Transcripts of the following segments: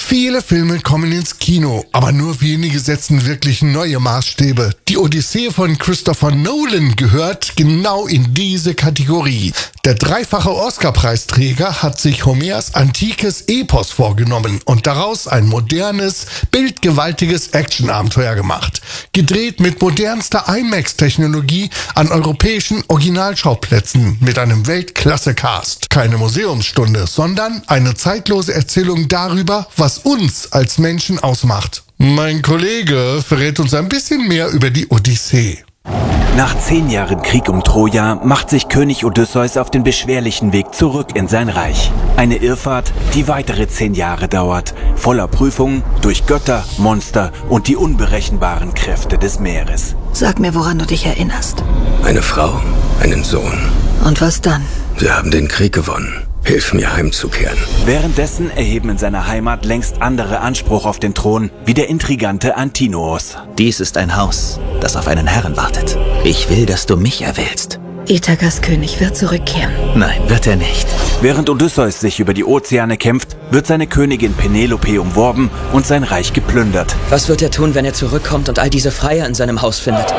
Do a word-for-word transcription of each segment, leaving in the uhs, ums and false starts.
Viele Filme kommen ins Kino, aber nur wenige setzen wirklich neue Maßstäbe. Die Odyssee von Christopher Nolan gehört genau in diese Kategorie. Der dreifache Oscar-Preisträger hat sich Homers antikes Epos vorgenommen und daraus ein modernes, bildgewaltiges Actionabenteuer gemacht. Gedreht mit modernster IMAX-Technologie an europäischen Originalschauplätzen mit einem Weltklasse-Cast. Keine Museumsstunde, sondern eine zeitlose Erzählung darüber, was uns als Menschen ausmacht. Mein Kollege verrät uns ein bisschen mehr über die Odyssee. Nach zehn Jahren Krieg um Troja macht sich König Odysseus auf den beschwerlichen Weg zurück in sein Reich. Eine Irrfahrt, die weitere zehn Jahre dauert, voller Prüfungen durch Götter, Monster und die unberechenbaren Kräfte des Meeres. Sag mir, woran du dich erinnerst. Eine Frau, einen Sohn. Und was dann? Sie haben den Krieg gewonnen. Hilf mir heimzukehren. Währenddessen erheben in seiner Heimat längst andere Anspruch auf den Thron, wie der intrigante Antinoos. Dies ist ein Haus, das auf einen Herren wartet. Ich will, dass du mich erwählst. Ithakas König wird zurückkehren. Nein, wird er nicht. Während Odysseus sich über die Ozeane kämpft, wird seine Königin Penelope umworben und sein Reich geplündert. Was wird er tun, wenn er zurückkommt und all diese Freier in seinem Haus findet?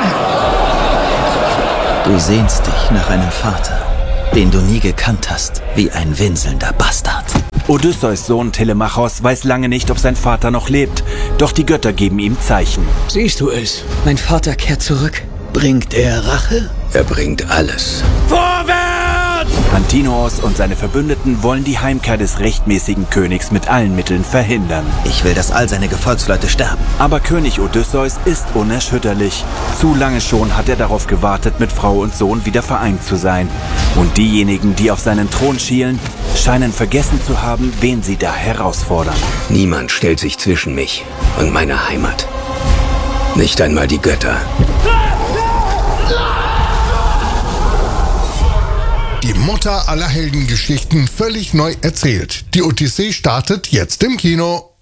Du sehnst dich nach einem Vater, den du nie gekannt hast, wie ein winselnder Bastard. Odysseus Sohn Telemachos weiß lange nicht, ob sein Vater noch lebt, doch die Götter geben ihm Zeichen. Siehst du es? Mein Vater kehrt zurück. Bringt er Rache? Er bringt alles. Vorwärts! Antinoos und seine Verbündeten wollen die Heimkehr des rechtmäßigen Königs mit allen Mitteln verhindern. Ich will, dass all seine Gefolgsleute sterben. Aber König Odysseus ist unerschütterlich. Zu lange schon hat er darauf gewartet, mit Frau und Sohn wieder vereint zu sein. Und diejenigen, die auf seinen Thron schielen, scheinen vergessen zu haben, wen sie da herausfordern. Niemand stellt sich zwischen mich und meine Heimat. Nicht einmal die Götter. Die Mutter aller Heldengeschichten völlig neu erzählt. Die Odyssee startet jetzt im Kino.